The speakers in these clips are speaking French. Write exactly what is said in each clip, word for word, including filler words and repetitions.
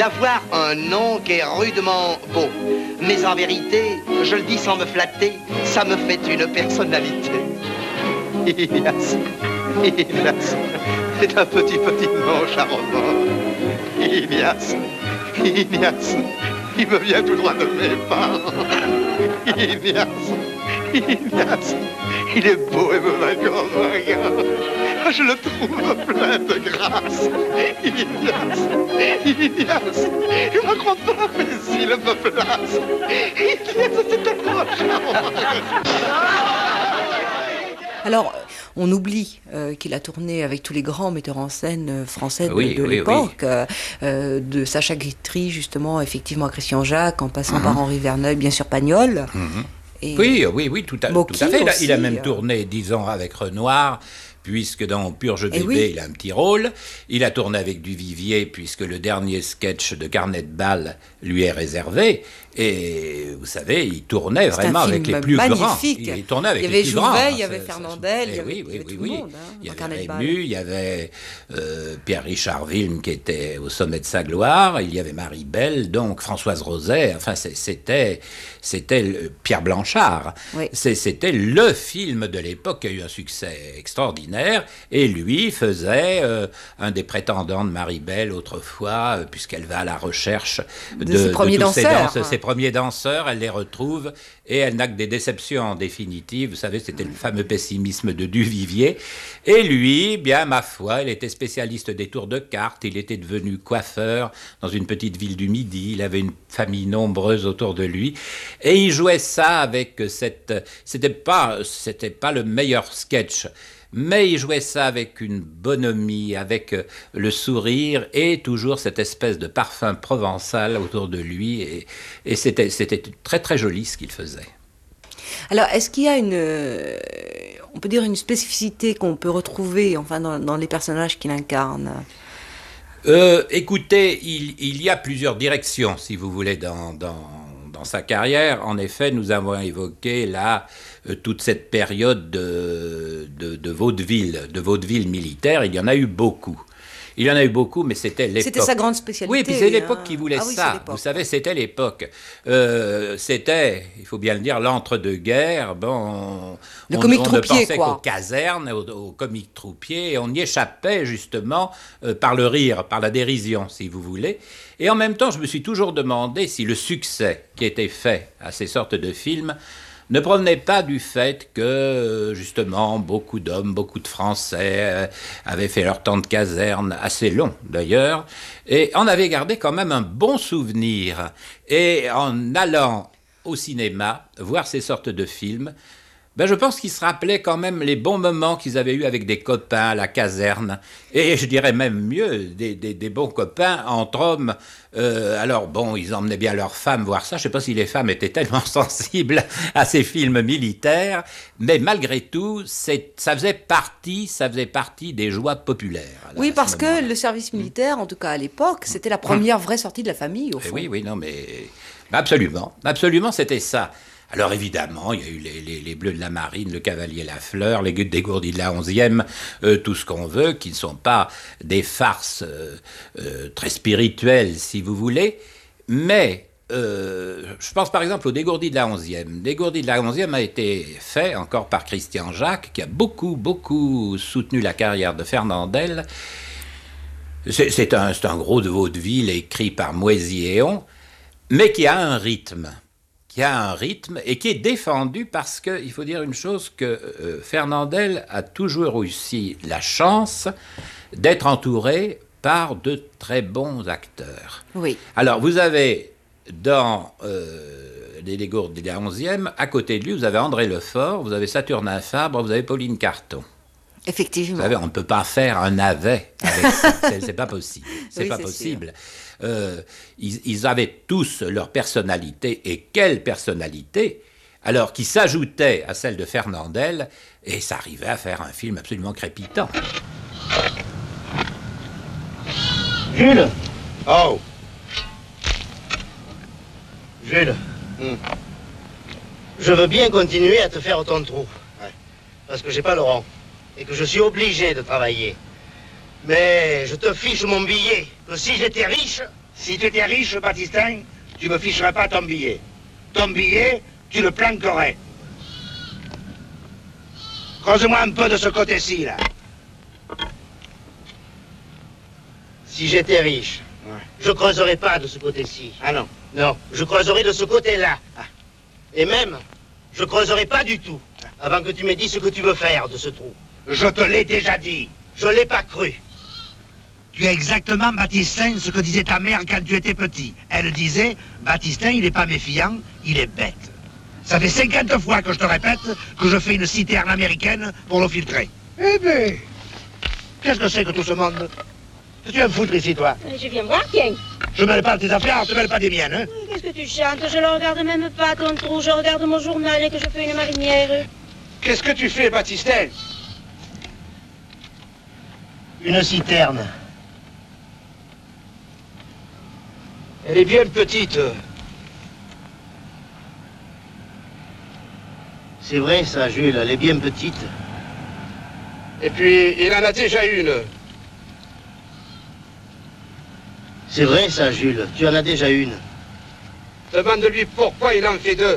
d'avoir un nom qui est rudement beau. Mais en vérité, je le dis sans me flatter, ça me fait une personnalité. Ilias, Ilias, c'est un petit petit nom charmant. Ilias, Ilias, il me vient tout droit de mes parents. Ilias, Ilias, il est beau et me va comme un gars. Je le trouve plein de grâce. Ilias, Ilias, je ne crois pas, mais s'il me place. Ilias, c'est tellement charmant. Alors, on oublie euh, qu'il a tourné avec tous les grands metteurs en scène euh, français de, oui, de oui, l'époque, oui. euh, de Sacha Guitry, justement, effectivement, à Christian Jacques, en passant mm-hmm. par Henri Verneuil, bien sûr Pagnol. Mm-hmm. Et oui, oui, oui, tout à, tout à fait. Il a, aussi, il a même euh... tourné dix ans avec Renoir, puisque dans Purge bébé, oui. il a un petit rôle. Il a tourné avec Duvivier, puisque le dernier sketch de Carnet de bal lui est réservé. Et vous savez, il tournait vraiment avec les plus magnifique. grands. Il tournait avec il y les plus grands. Il y avait Jouvet, il y avait Fernandel, il y avait, oui, oui, il y avait oui, tout oui. le monde. Hein, il y avait Rému, il y avait euh, Pierre-Richard Wilm qui était au sommet de sa gloire, il y avait Marie Belle, donc Françoise Roset, enfin c'était, c'était Pierre Blanchard. Oui. C'était le film de l'époque qui a eu un succès extraordinaire, et lui faisait euh, un des prétendants de Marie Belle autrefois, euh, puisqu'elle va à la recherche de, de, ses, premiers de tous danseurs, ses, danses, hein. ses premiers danseurs, elle les retrouve, et elle n'a que des déceptions en définitive. Vous savez, c'était le fameux pessimisme de Duvivier. Et lui, bien ma foi, il était spécialiste des tours de cartes, il était devenu coiffeur dans une petite ville du Midi, il avait une famille nombreuse autour de lui, et il jouait ça avec cette... C'était pas, c'était pas le meilleur sketch, mais il jouait ça avec une bonhomie, avec le sourire et toujours cette espèce de parfum provençal autour de lui. Et, et c'était, c'était très très joli ce qu'il faisait. Alors, est-ce qu'il y a une, on peut dire une spécificité qu'on peut retrouver enfin, dans, dans les personnages qu'il incarne ? euh, Écoutez, il, il y a plusieurs directions, si vous voulez, dans... dans Dans sa carrière. En effet, nous avons évoqué là euh, toute cette période de, de, de vaudeville, de vaudeville militaire. Il y en a eu beaucoup. Il y en a eu beaucoup, mais c'était l'époque. C'était sa grande spécialité. Oui, puis c'est l'époque hein. qui voulait ah, oui, ça. Vous savez, c'était l'époque. Euh, c'était, il faut bien le dire, l'entre-deux-guerres. Bon, le on, comique on troupier, ne pensait quoi. qu'aux casernes, aux, aux comiques troupiers, et on y échappait justement euh, par le rire, par la dérision, si vous voulez. Et en même temps, je me suis toujours demandé si le succès qui était fait à ces sortes de films ne provenait pas du fait que, justement, beaucoup d'hommes, beaucoup de Français avaient fait leur temps de caserne, assez long d'ailleurs, et en avaient gardé quand même un bon souvenir. Et en allant au cinéma, voir ces sortes de films, ben je pense qu'ils se rappelaient quand même les bons moments qu'ils avaient eus avec des copains à la caserne. Et je dirais même mieux, des, des, des bons copains entre hommes. Euh, alors bon, ils emmenaient bien leurs femmes voir ça. Je ne sais pas si les femmes étaient tellement sensibles à ces films militaires. Mais malgré tout, c'est, ça faisait partie, ça faisait partie des joies populaires. Là, oui, parce que le service militaire, en tout cas à l'époque, c'était la première vraie sortie de la famille, au fond. Oui, oui, non, mais absolument. Absolument, c'était ça. Alors évidemment, il y a eu les, les, les Bleus de la Marine, le Cavalier Lafleur, les Dégourdis de la onzième, euh, tout ce qu'on veut, qui ne sont pas des farces euh, euh, très spirituelles, si vous voulez. Mais euh, je pense par exemple aux Dégourdis de la onzième. Dégourdis de la onzième a été fait encore par Christian Jacques, qui a beaucoup, beaucoup soutenu la carrière de Fernandel. C'est, c'est, un, c'est un gros de vaudeville écrit par Moisy-Héon, mais qui a un rythme. qui a un rythme et qui est défendu parce qu'il faut dire une chose, que euh, Fernandel a toujours réussi la chance d'être entouré par de très bons acteurs. Oui. Alors, vous avez dans euh, les Dégourdis de la onzième, à côté de lui, vous avez André Lefort, vous avez Saturnin Fabre, vous avez Pauline Carton. Effectivement. Vous savez, on ne peut pas faire un navet avec ça. C'est, c'est pas possible. C'est oui, pas c'est possible. Euh, ils, ils avaient tous leur personnalité, et quelle personnalité, alors qui s'ajoutait à celle de Fernandel, et ça arrivait à faire un film absolument crépitant. Jules. Oh. Jules. Mm. Je veux bien continuer à te faire autant de trous. Ouais. Parce que j'ai pas le rang. Et que je suis obligé de travailler. Mais je te fiche mon billet, que si j'étais riche, Si tu étais riche, Baptistin, tu me ficherais pas ton billet. Ton billet, tu le planquerais. Creuse-moi un peu de ce côté-ci, là. Si j'étais riche, Ouais. je creuserais pas de ce côté-ci. Ah non. Non, je creuserais de ce côté-là. Ah. Et même, je creuserais pas du tout, avant que tu me dises ce que tu veux faire de ce trou. Je te l'ai déjà dit. Je l'ai pas cru. Tu es exactement, Baptistin, ce que disait ta mère quand tu étais petit. Elle disait, Baptistin, il n'est pas méfiant, il est bête. Ça fait cinquante fois que je te répète que je fais une citerne américaine pour l'eau filtrée. Eh ben, qu'est-ce que c'est que tout ce monde? Tu viens me foutre ici, toi? Je viens voir, tiens. Je mêle pas de tes affaires, je te mêle pas des miennes, hein? Qu'est-ce que tu chantes? Je le regarde même pas, ton trou. Je regarde mon journal et que je fais une marinière. Qu'est-ce que tu fais, Baptistin? Une citerne. Elle est bien petite. C'est vrai ça, Jules, elle est bien petite. Et puis, il en a déjà une. C'est vrai ça, Jules, tu en as déjà une. Demande-lui pourquoi il en fait deux.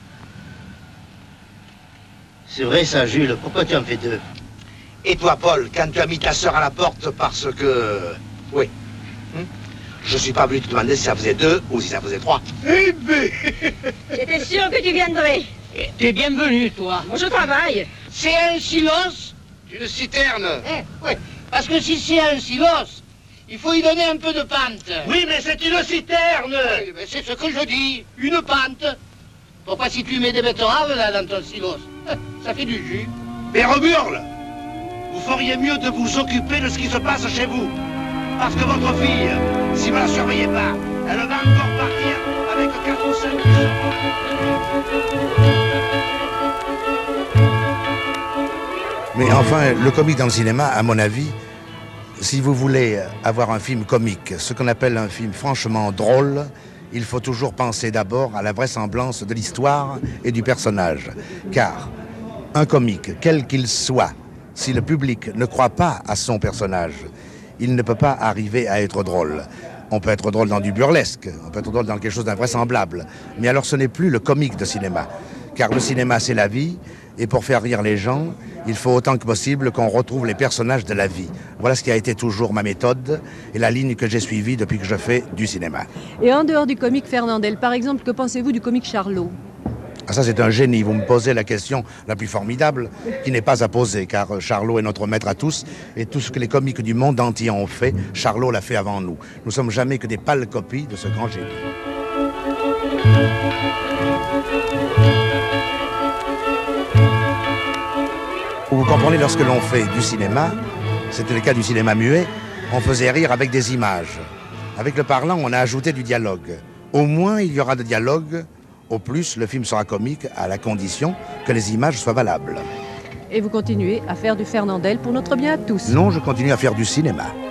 C'est vrai ça, Jules, pourquoi tu en fais deux? Et toi, Paul, quand tu as mis ta sœur à la porte parce que... Oui. Hum? Je suis pas venu te demander si ça faisait deux ou si ça faisait trois. Eh ben... J'étais sûr que tu viendrais. T'es bienvenu, toi. Moi, je travaille. C'est un silos? Une citerne. Eh, oui. Parce que si c'est un silos, il faut y donner un peu de pente. Oui, mais c'est une citerne. Oui, mais c'est ce que je dis, une pente. Pourquoi si tu mets des betteraves là dans ton silos, ça fait du jus. Mais Romuald, vous feriez mieux de vous occuper de ce qui se passe chez vous. Parce que votre fille, si vous la surveillez pas, elle va encore partir avec quatre ou cinq. Mais enfin, le comique dans le cinéma, à mon avis, si vous voulez avoir un film comique, ce qu'on appelle un film franchement drôle, il faut toujours penser d'abord à la vraisemblance de l'histoire et du personnage. Car un comique, quel qu'il soit, si le public ne croit pas à son personnage, il ne peut pas arriver à être drôle. On peut être drôle dans du burlesque, on peut être drôle dans quelque chose d'invraisemblable. Mais alors ce n'est plus le comique de cinéma. Car le cinéma, c'est la vie, et pour faire rire les gens, il faut autant que possible qu'on retrouve les personnages de la vie. Voilà ce qui a été toujours ma méthode et la ligne que j'ai suivie depuis que je fais du cinéma. Et en dehors du comique Fernandel, par exemple, que pensez-vous du comique Charlot? Ah, ça, c'est un génie. Vous me posez la question la plus formidable qui n'est pas à poser, car Charlot est notre maître à tous, et tout ce que les comiques du monde entier ont fait, Charlot l'a fait avant nous. Nous sommes jamais que des pâles copies de ce grand génie. Vous comprenez, lorsque l'on fait du cinéma, c'était le cas du cinéma muet, on faisait rire avec des images. Avec le parlant, on a ajouté du dialogue. Au moins, il y aura de dialogue. Au plus, le film sera comique à la condition que les images soient valables. Et vous continuez à faire du Fernandel pour notre bien à tous? Non, je continue à faire du cinéma.